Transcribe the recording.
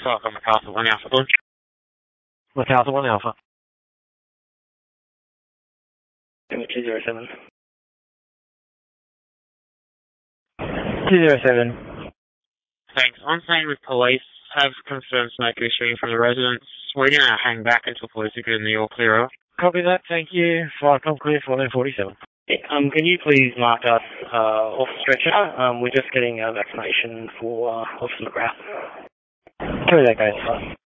Welcome, MacArthur 1 Alpha. Good. MacArthur 1 Alpha. 207. 207. Thanks. On scene with police, have confirmed smoke issuing from the residents. We're going to hang back until police are good in the all clear. Copy that, thank you. Flight clear 1447. Can you please mark us off stretcher? We're just getting a vaccination for Officer McGrath. Copy that, guys.